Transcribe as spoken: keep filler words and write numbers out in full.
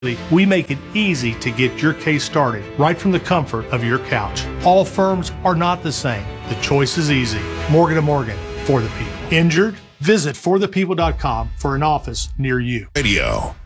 We make it easy to get your case started right from the comfort of your couch. All firms are not the same. The choice is easy. Morgan and Morgan, for the people. Injured? Visit for the people dot com for an office near you. Radio.